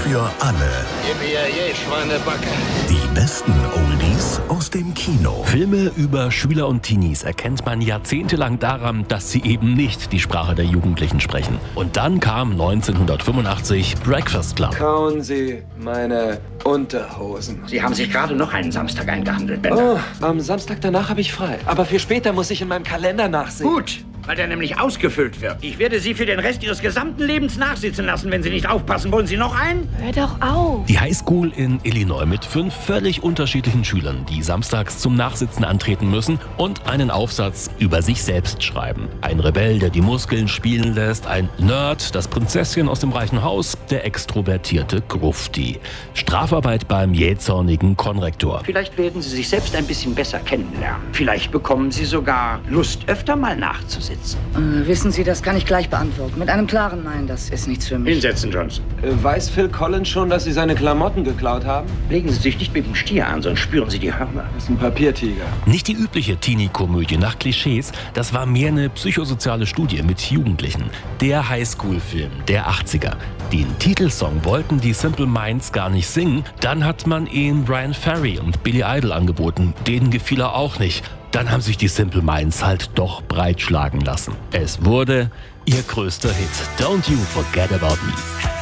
für alle. Gib mir je, Schweinebacke. Die besten Oldies aus dem Kino. Filme über Schüler und Teenies erkennt man jahrzehntelang daran, dass sie eben nicht die Sprache der Jugendlichen sprechen. Und dann kam 1985 Breakfast Club. Kauen Sie meine Unterhosen. Sie haben sich gerade noch einen Samstag eingehandelt, Bender. Oh, am Samstag danach habe ich frei. Aber für später muss ich in meinem Kalender nachsehen. Gut, weil der nämlich ausgefüllt wird. Ich werde Sie für den Rest Ihres gesamten Lebens nachsitzen lassen, wenn Sie nicht aufpassen. Wollen Sie noch einen? Hör doch auf. Die Highschool in Illinois mit 5 völlig unterschiedlichen Schülern, die samstags zum Nachsitzen antreten müssen und einen Aufsatz über sich selbst schreiben. Ein Rebell, der die Muskeln spielen lässt, ein Nerd, das Prinzesschen aus dem reichen Haus, der extrovertierte Grufti. Strafarbeit beim jähzornigen Konrektor. Vielleicht werden Sie sich selbst ein bisschen besser kennenlernen. Vielleicht bekommen Sie sogar Lust, öfter mal nachzusitzen. Wissen Sie, das kann ich gleich beantworten. Mit einem klaren Nein, das ist nichts für mich. Hinsetzen, Johnson. Weiß Phil Collins schon, dass Sie seine Klamotten geklaut haben? Legen Sie sich nicht mit dem Stier an, sonst spüren Sie die Hörner. Das ist ein Papiertiger. Nicht die übliche Teenie-Komödie nach Klischees, das war mehr eine psychosoziale Studie mit Jugendlichen. Der Highschool-Film der 80er. Den Titelsong wollten die Simple Minds gar nicht singen, dann hat man ihnen Brian Ferry und Billy Idol angeboten. Denen gefiel er auch nicht. Dann haben sich die Simple Minds halt doch breitschlagen lassen. Es wurde ihr größter Hit. Don't You Forget About Me.